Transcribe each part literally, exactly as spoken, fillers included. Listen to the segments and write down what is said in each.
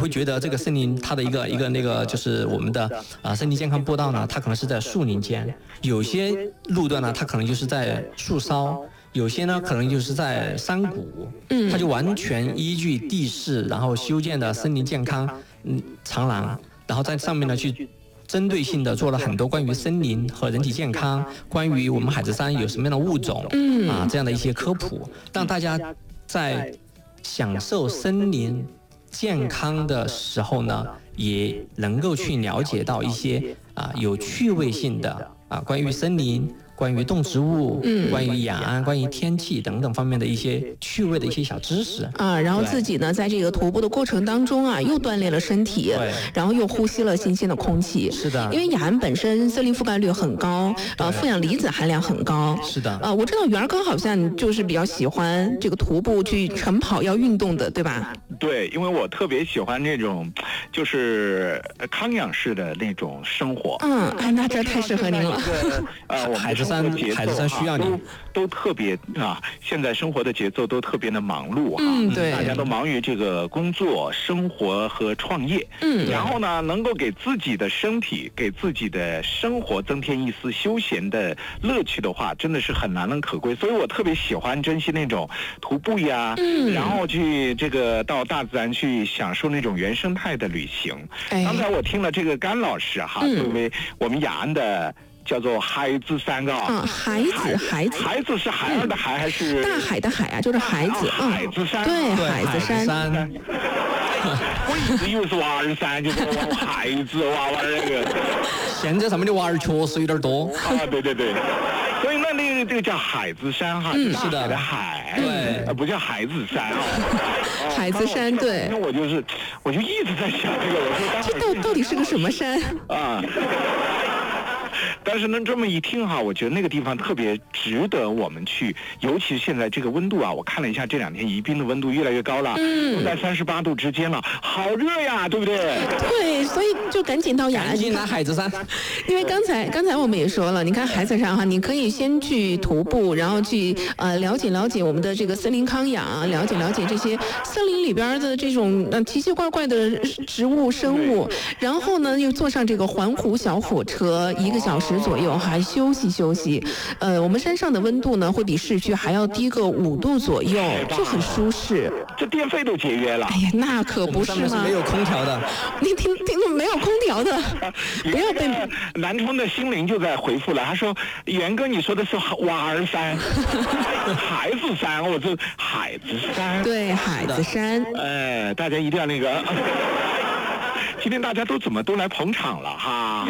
会觉得这个森林它的一个一个那个就是我们的啊、呃、森林健康步道呢，它可能是在树林间，有些路段呢，它可能就是在树梢。有些呢，可能就是在山谷，嗯，它就完全依据地势，然后修建的森林健康嗯长廊，然后在上面呢去针对性的做了很多关于森林和人体健康，关于我们海子山有什么样的物种，嗯啊这样的一些科普，让大家在享受森林健康的时候呢，也能够去了解到一些啊有趣味性的啊关于森林。关于动植物、嗯、关于雅安、关于天气等等方面的一些趣味的一些小知识啊，然后自己呢，在这个徒步的过程当中啊，又锻炼了身体，然后又呼吸了新鲜的空气。 是的， 因为雅安本身森林覆盖率很高，呃，负氧离子含量很高。 是的， 呃，我知道元儿哥好像就是比较喜欢这个徒步去晨跑要运动的，对吧？ 对，因为我特别喜欢那种就是康养式的那种生活。 嗯，哎，那这太适合您了。 呃，我们海子山，海子山需要你， 都都特别啊，现在生活的节奏都特别的忙碌哈、啊， 嗯，对， 大家都忙于这个工作、生活和创业，嗯，然后呢，能够给自己的身体、给自己的生活增添一丝休闲的乐趣的话，真的是很难能可贵。所以我特别喜欢珍惜那种徒步呀，嗯，然后去这个到大自然去享受那种原生态的旅行。哎、刚才我听了这个甘老师哈，作为我们雅安的。叫做海子山啊， 啊，海子，海子， 海子是孩儿的孩还是大海的海啊？就是孩子， 嗯，海子山， 对，海子山。 我一直以为是娃儿山，就是孩子娃娃那个。 现在上面的娃儿确实有点多啊，对对对。所以那那个这个叫海子山哈， 嗯， 是的，海， 对， 不叫海子山啊。 海子山，对。 那我就是，我就一直在想这个，我说这到到底是个什么山啊？但是呢，这么一听哈，我觉得那个地方特别值得我们去，尤其是现在这个温度啊，我看了一下这两天宜宾的温度越来越高了，嗯，都在三十八度之间了，好热呀，对不对？ 对，所以就赶紧到雅安， 赶紧来海子山。 因为刚才刚才我们也说了，你看海子山哈，你可以先去徒步，然后去呃了解了解我们的这个森林康养，了解了解这些森林里边的这种呃奇奇怪怪的植物生物，然后呢又坐上这个环湖小火车，一个小时左右还休息休息。呃，我们山上的温度呢会比市区还要低个五度左右，就很舒适。 这电费都节约了。 哎呀，那可不是吗？ 是没有空调的。 你听听着没有空调的，不要被南充的心灵就在回复了，他说：“元哥，你说的是娃儿山、孩子山，我这海子山。” 对，海子山。 哎，大家一定要那个。今天大家都怎么都来捧场了哈。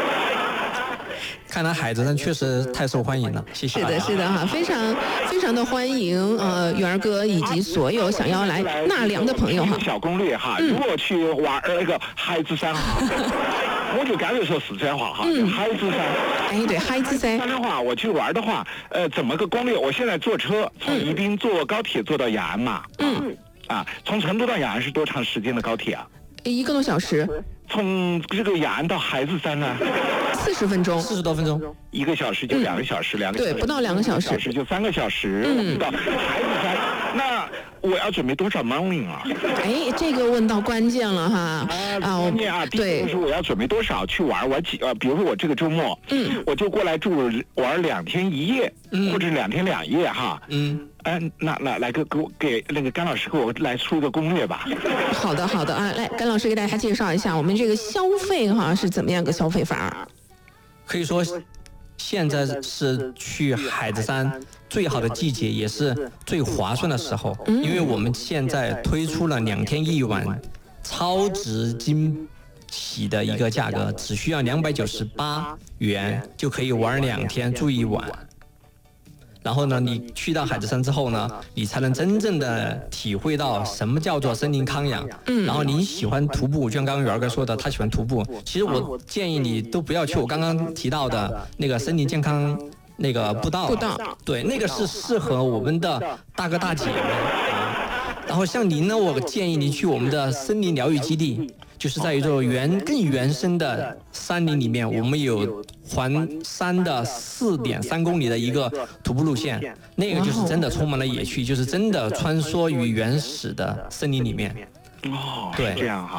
看来海子山确实太受欢迎了，谢谢。 是的，是的哈，非常非常的欢迎呃元儿哥以及所有想要来纳凉的朋友哈。 小攻略哈，如果去玩那个海子山哈，我就干脆说四川话哈，海子山。 哎，对，海子山。 的话，我去玩的话，呃，怎么个攻略？我现在坐车从宜宾坐高铁坐到雅安嘛。嗯。啊，从成都到雅安是多长时间的高铁啊？ 一个多小时。 从这个雅安到海子山呢？ 四十分钟， 四十多分钟， 一个小时就两个小时，两、嗯、个小时对，不到两个小时， 小时就三个小时。嗯，到海子山，那我要准备多少 morning 啊？ 哎，这个问到关键了哈。啊， 关键啊，对，就是我要准备多少去玩？我几呃，比如说我这个周末，嗯，我就过来住玩两天一夜，嗯，或者两天两夜哈，嗯。哎，那那来个给我给那个甘老师给我来出一个攻略吧。 好的好的啊，来甘老师给大家介绍一下我们这个消费哈是怎么样个消费法。 可以说，现在是去海子山最好的季节，也是最划算的时候，嗯、因为我们现在推出了两天一晚超值惊喜的一个价格，只需要两百九十八元就可以玩两天住一晚。然后呢，你去到海子山之后呢，你才能真正的体会到什么叫做森林康养。嗯。然后你喜欢徒步，就像刚刚元儿哥说的，他喜欢徒步。其实我建议你都不要去我刚刚提到的那个森林健康那个步道。 步道。 对，那个是适合我们的大哥大姐们啊。然后像您呢，我建议您去我们的森林疗愈基地。就是在一座原更原生的山林里面，我们有环山的四点三公里的一个徒步路线，那个就是真的充满了野趣，就是真的穿梭于原始的森林里面。 哦， 对， 这样哈。